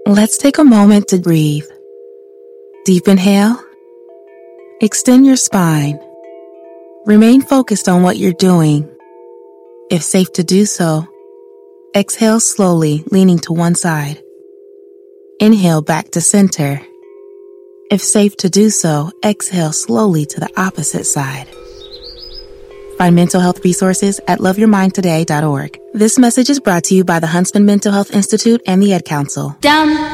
Let's take a moment to breathe. Deep inhale. Extend your spine. Remain focused on what you're doing. If safe to do so, exhale slowly, leaning to one side. Inhale back to center. If safe to do so, exhale slowly to the opposite side. Find mental health resources at loveyourmindtoday.org. This message is brought to you by the Huntsman Mental Health Institute and the Ad Council. Down.